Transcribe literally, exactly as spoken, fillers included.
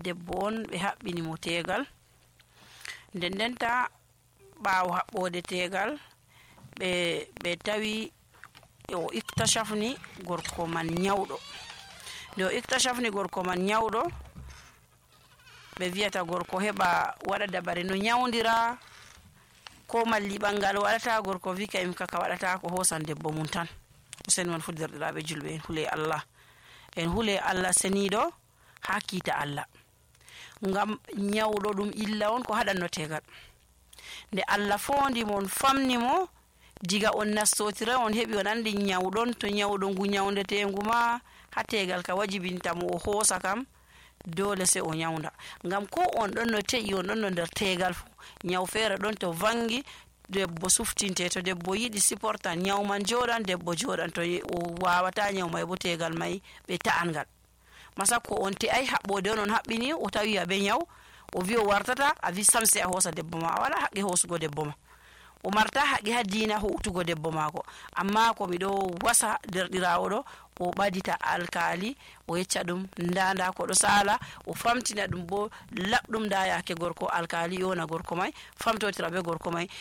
debbo on ɓe haɓɓini mo tegal nden ndenta ɓaawo haɓɓode tegal ɓe ɓe tawi o iktashafni gorko man nyawɗo nde o iktashafni gorko man nyawɗo ɓe wiyata gorko heɓa waɗa dabare no nyawdira ko malli ɓangal waɗata gorko wi kayim kaka waɗata ko hosan debbo mum tan useni man fu derɗiraɓe julɓe en hule Allah en hule Allah seniɗo ha kiita Allah ngam nyawɗo ɗum illa on ko haɗanno tegal nde Allah fondi mon famni mo diga on nastotira on heɓi on andi nyawɗon to nyawɗo ngu nyawdetengu ma ha tegal ka wajibinta mo o hoosa kam dole se o nyawda ngam ko on ɗon no te'i on ɗon no nder tegal fu nyaw feere ɗon to vangi debbo suftinte to debbo yiɗi siportan nyaw man joɗan debbo joɗan to o wawata nyaw may bo tegal may ɓe ta'angal masakko on te'ay haɓɓode on on haɓɓini o tawi aɓe nyaw o wi o wartata a wi samse a hoosa debbo ma a wala haqqe hoosugo debbo ma o marta haqqe ha diina howtugo debbo maako amma ko miɗo wasa derɗirawo ɗo o ɓadita alkali o yecca ɗum nda nda ko ɗo sala o famtina ɗum bo laɓɗum nda yake gorko alkali yona gorko may famtotira be gorko may